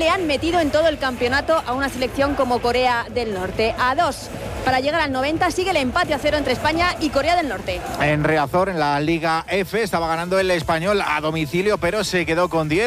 le han metido en todo el campeonato a una selección como Corea del Norte. A 2 para llegar al 90, sigue el empate a 0 entre España y Corea del Norte. En Riazor, en la Liga F, estaba ganando el Español a domicilio, pero se quedó con 10.